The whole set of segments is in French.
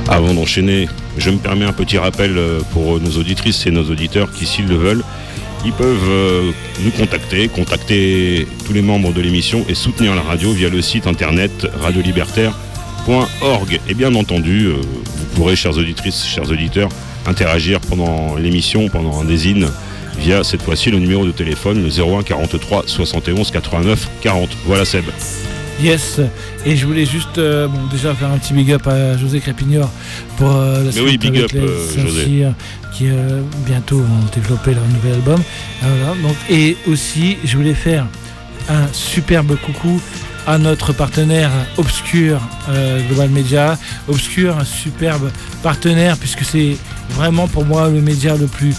Avant d'enchaîner, je me permets un petit rappel pour nos auditrices et nos auditeurs qui, s'ils le veulent, ils peuvent nous contacter tous les membres de l'émission et soutenir la radio via le site internet radiolibertaire.org. Et bien entendu, vous pourrez, chères auditrices, chers auditeurs, interagir pendant l'émission, pendant un désigne, via cette fois-ci le numéro de téléphone, le 01 43 71 89 40. Voilà Seb. Yes, et je voulais juste déjà faire un petit big up à José Crépigneur pour la suite big avec up, les José. qui bientôt vont développer leur nouvel album. Voilà, donc, et aussi, je voulais faire un superbe coucou à notre partenaire Obscur Global Media. Obscur, un superbe partenaire puisque c'est vraiment pour moi le média le plus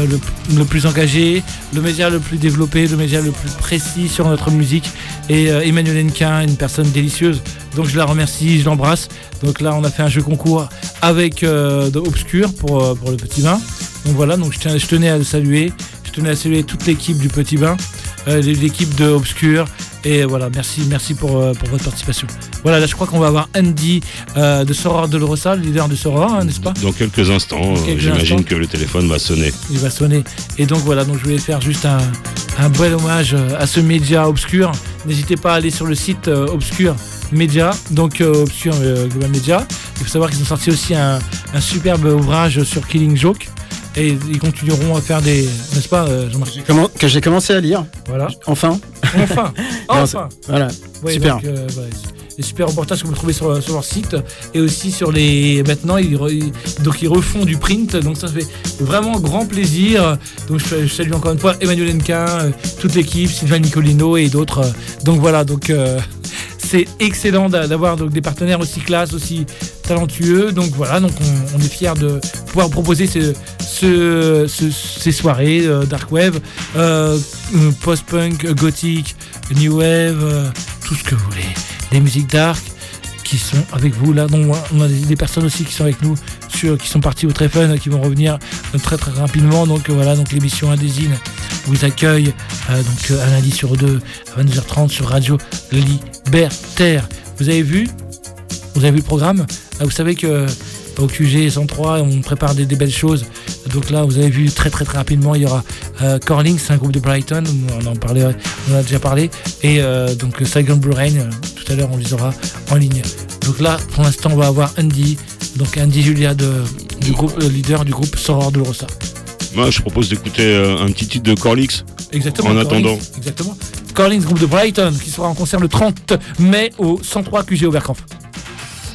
engagé, le média le plus développé, le média le plus précis sur notre musique. Et Emmanuel Hennequin, une personne délicieuse. Donc je la remercie, je l'embrasse. Donc là on a fait un jeu concours avec Obscur pour le Petit Bain. Donc voilà, donc je tenais à le saluer. Je tenais à saluer toute l'équipe du Petit Bain, l'équipe de Obscur. Et voilà, merci pour votre participation. Voilà, là je crois qu'on va avoir Andy de Soror de Rosa, le leader de Soror, n'est-ce pas ? Dans quelques instants, j'imagine que le téléphone va sonner. Il va sonner. Et donc voilà, donc je voulais faire juste un bel hommage à ce média Obscur. N'hésitez pas à aller sur le site Obscur Média, donc Obscur Global Media. Il faut savoir qu'ils ont sorti aussi un superbe ouvrage sur Killing Joke. Et ils continueront à faire des... N'est-ce pas, Jean-Marc ? Que j'ai commencé à lire. Voilà. Enfin. Voilà. Ouais, super. Donc, des super reportages que vous trouvez sur leur site. Et aussi sur les... Maintenant, ils refont du print. Donc ça fait vraiment grand plaisir. Donc je salue encore une fois Emmanuel Hennequin, toute l'équipe, Sylvain Nicolino et d'autres. Donc voilà, donc... c'est excellent d'avoir donc des partenaires aussi classe, aussi talentueux. Donc voilà, donc on est fiers de pouvoir proposer ces soirées dark wave, post-punk, gothique, new wave, tout ce que vous voulez. Les musiques dark qui sont avec vous là. Donc on a des personnes aussi qui sont avec nous, qui sont partis au très fun, qui vont revenir très très rapidement. Donc voilà, donc l'émission Indésine vous accueille donc un lundi sur 2 à 22h30 sur Radio Libertaire. Vous avez vu le programme ? Vous savez que au QG 103 on prépare des belles choses. Donc là vous avez vu très très très rapidement, il y aura Corlings, c'est un groupe de Brighton, on en a déjà parlé, et donc Saigon Blue Rain, tout à l'heure on les aura en ligne. Donc là pour l'instant on va avoir Andy Julia du groupe leader du groupe Soror de Rosa. Moi je propose d'écouter un petit titre de Corlix. Exactement. En attendant. Exactement. Corlings, groupe de Brighton, qui sera en concert le 30 mai au 103 QG Oberkampf.